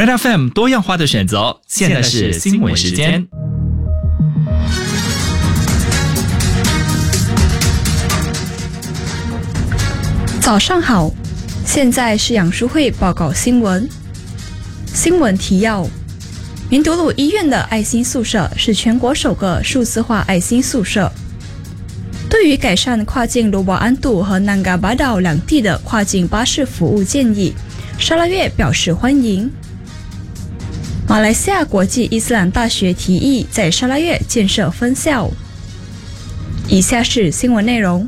Red FM 多样化的选择，现在是新闻时间。 早上好，现在是杨淑慧报告新闻。新闻提要：明都鲁医院的爱心宿舍是全国首个数字化爱心宿舍。对于改善跨境罗伯安杜和南嘎巴岛两地的跨境巴士服务建议，沙拉越表示欢迎。马来西亚国际伊斯兰大学提议在沙拉越建设分校。以下是新闻内容。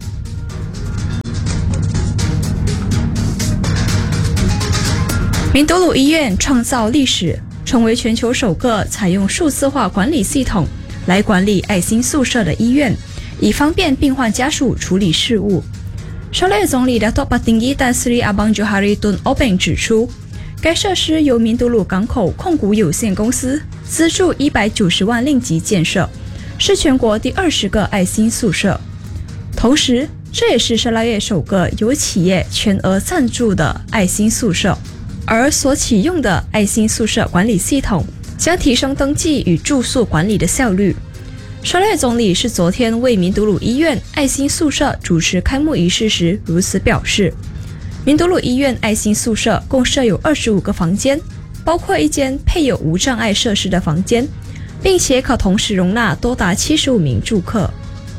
明都鲁医院创造历史，成为全球首个采用数字化管理系统来管理爱心宿舍的医院，以方便病患家属处理事务。沙拉越总理Datuk Patinggi Tan Sri Abang Johari Tun Obeng 指出，该设施由明都鲁港口控股有限公司资助190万令吉建设，是全国第20个爱心宿舍。同时，这也是沙拉越首个由企业全额赞助的爱心宿舍。而所启用的爱心宿舍管理系统将提升登记与住宿管理的效率。沙拉越总理是昨天为明都鲁医院爱心宿舍主持开幕仪式时如此表示。明都鲁医院爱心宿舍共设有25个房间，包括一间配有无障碍设施的房间，并且可同时容纳多达75名住客。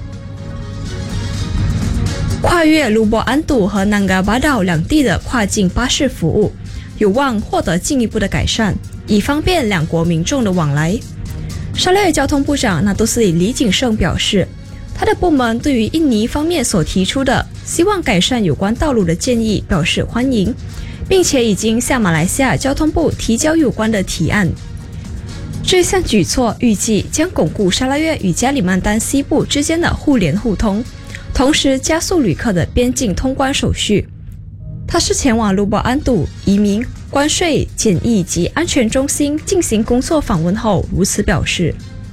跨越卢伯安杜和南嘎巴岛两地的跨境巴士服务有望获得进一步的改善，以方便两国民众的往来。沙拉越交通部长纳杜斯里李景胜表示，他的部门对于印尼方面所提出的希望改善有关道路的建议表示欢迎，并且已经向马来西亚交通部提交有关的提案。这项举措预计将巩固沙拉越与加里曼丹西部之间的互联互通，同时加速旅客的边境通关手续。他是前往卢伯安杜移民、关税、检疫及安全中心进行工作访问后如此表示。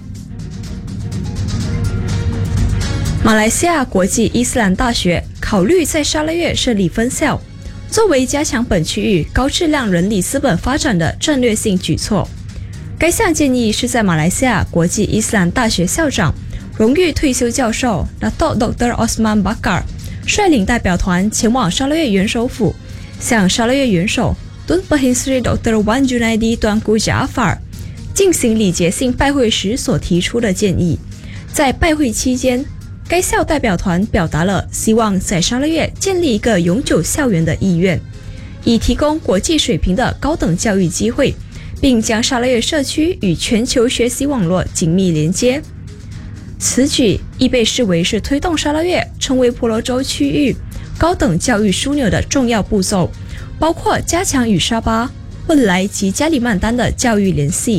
马来西亚国际伊斯兰大学考虑在沙拉越设立分校，作为加强本区域高质量人力资本发展的战略性举措。该项建议是在马来西亚国际伊斯兰大学校长、荣誉退休教授 Datuk Dr. Osman Bakar 率领代表团前往沙拉越元首府，向沙拉越元首 Tun Pehin Sri Dr. Wan Junaidi Tuanku Jaafar 进行礼节性拜会时所提出的建议。在拜会期间，该校代表团表达了希望在沙拉越建立一个永久校园的意愿，以提供国际水平的高等教育机会，并将沙拉越社区与全球学习网络紧密连接。此举亦被视为是推动沙拉越成为婆罗洲区域高等教育枢纽的重要步骤，包括加强与沙巴、汶莱及加里曼丹的教育联系。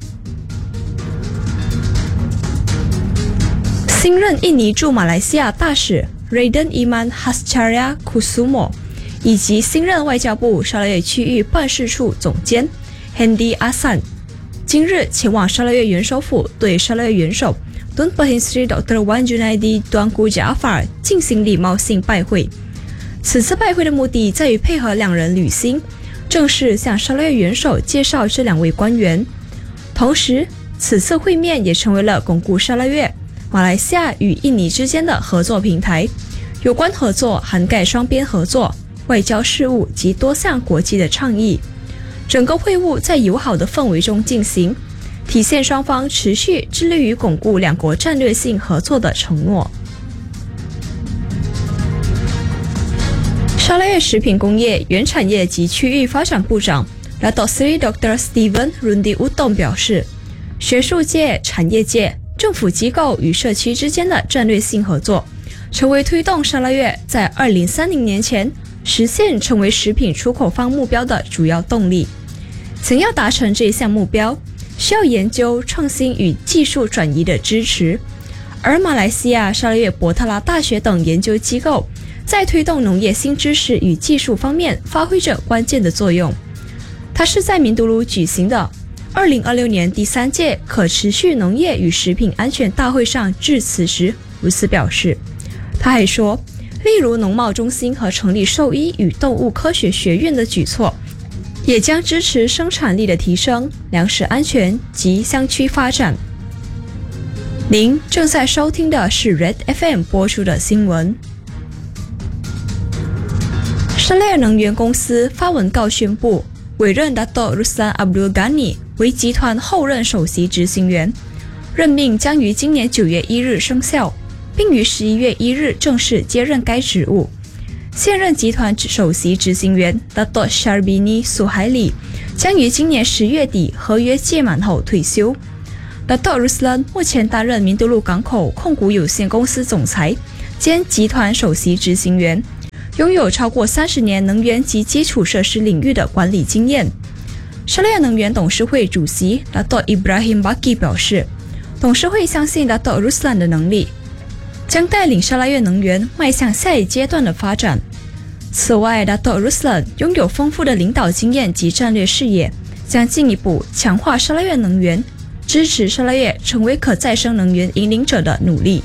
新任印尼驻马来西亚大使 Raden Iman Hascharia Kusumo 以及新任外交部沙拉越区域办事处总监 Hendy Asan 今日前往沙拉越元首府，对沙拉越元首 Tun Pehin Sri Dr. Wan Junaidi Tuanku Jaafar 进行礼貌性拜会。此次拜会的目的在于配合两人履新，正式向沙拉越元首介绍这两位官员。同时，此次会面也成为了巩固沙拉越、马来西亚与印尼之间的合作平台。有关合作涵盖双边合作、外交事务及多项国际的倡议。整个会晤在友好的氛围中进行，体现双方持续致力于巩固两国战略性合作的承诺。沙拉越食品工业、原产业及区域发展部长 Datuk Seri Dr. Steven Rundi Utom 表示，学术界、产业界、政府机构与社区之间的战略性合作，成为推动沙拉越在2030年前实现成为食品出口方目标的主要动力。想要达成这一项目标，需要研究、创新与技术转移的支持，而马来西亚沙拉越伯特拉大学等研究机构在推动农业新知识与技术方面发挥着关键的作用。它是在明都鲁举行的2026年第3届可持续农业与食品安全大会上致辞时如此表示。他还说，例如农贸中心和成立兽医与动物科学学院的举措， 也将支持生产力的提升、粮食安全及乡区发展。您正在收听的是 Red FM 播出的新闻。沙拉越能源公司发文告宣布，委任 Dato' Ruslan Abdul Ghani 为集团后任首席执行员，任命将于今年9月1日生效，并于11月1日正式接任该职务。现任集团首席执行员 Dato' Syarbini Suhaili 将于今年10月底合约届满后退休。Dato' Ruslan 目前担任明都路港口控股有限公司总裁兼集团首席执行员，拥有超过30年能源及基础设施领域的管理经验。沙拉越能源董事会主席 Dato' Ibrahim Baki 表示，董事会相信 Dato' Ruslan 的能力，将带领沙拉越能源迈向下一阶段的发展。此外， Dato' Ruslan 拥有丰富的领导经验及战略视野，将进一步强化沙拉越能源支持沙拉越成为可再生能源引领者的努力。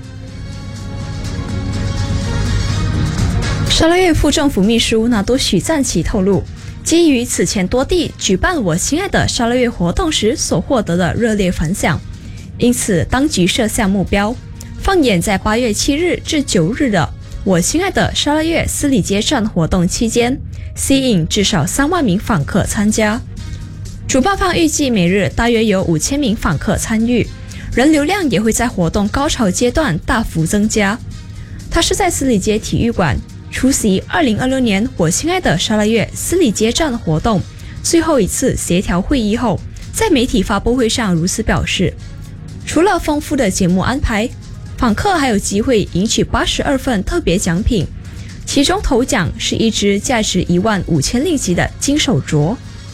沙拉越副政府秘书纳都许赞奇透露，基于此前多地举办我亲爱的沙拉越活动时所获得的热烈反响，因此当局设下目标，放眼在8月7日至9日的我亲爱的沙拉越斯里街站活动期间，吸引至少3万名访客参加。主办方预计每日大约有5000名访客参与，人流量也会在活动高潮阶段大幅增加。他是在斯里街体育馆出席2026年我亲爱的沙拉越斯里街站活动最后一次协调会议后，在媒体发布会上如此表示。除了丰富的节目安排，访客还有机会赢取82份特别奖品，其中头奖是一只价值15000令吉的金手镯。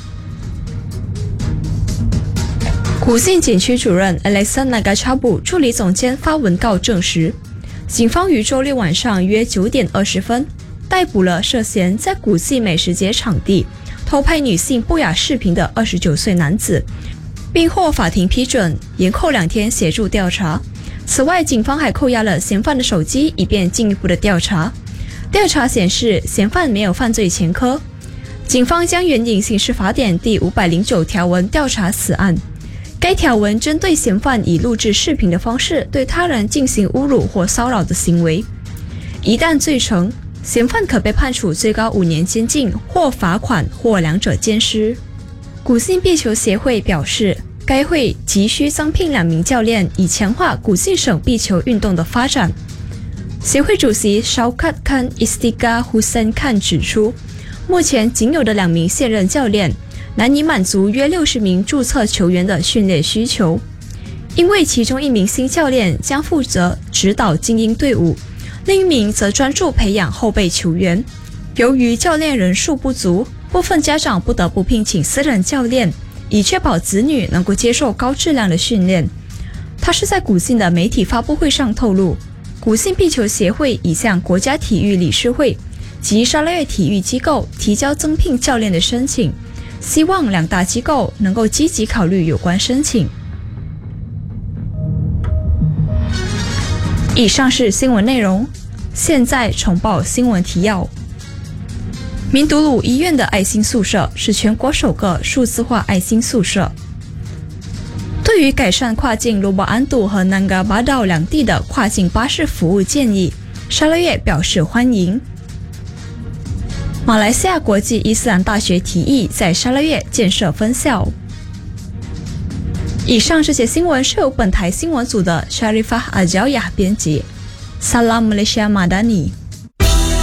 古晋检区主任 Alexan Nagachabu 助理总监发文告证实，警方于周六晚上约9点20分逮捕了涉嫌在古晋美食节场地偷拍女性不雅视频的29岁男子，并获法庭批准延扣2天协助调查。此外，警方还扣押了嫌犯的手机，以便进一步的调查。调查显示，嫌犯没有犯罪前科。警方将援引刑事法典第509条文调查此案。该条文针对嫌犯以录制视频的方式对他人进行侮辱或骚扰的行为，一旦罪成，嫌犯可被判处最高5年监禁或罚款或两者兼施。古晋壁球协会表示，该会急需增聘2名教练，以强化古晋省壁球运动的发展。协会主席 Shaukat Khan Istiqah Hussain Khan 指出，目前仅有的2名现任教练难以满足约60名注册球员的训练需求，因为其中1名新教练将负责指导精英队伍，另1名则专注培养后备球员。由于教练人数不足，部分家长不得不聘请私人教练，以确保子女能够接受高质量的训练。他是在古晋的媒体发布会上透露，古晋壁球协会已向国家体育理事会及沙拉越体育机构提交增聘教练的申请，希望2大机构能够积极考虑有关申请。以上是新闻内容，现在重报新闻提要。明都鲁医院的爱心宿舍是全国首个数字化爱心宿舍。对于改善跨境罗伯安杜和南嘎巴道2地的跨境巴士服务建议，沙拉越表示欢迎。马来西亚国际伊斯兰大学提议在沙拉越建设分校。以上这些新闻是由本台新闻组的 Sharifah Ajawyah 编辑。Salam Malaysia Madani。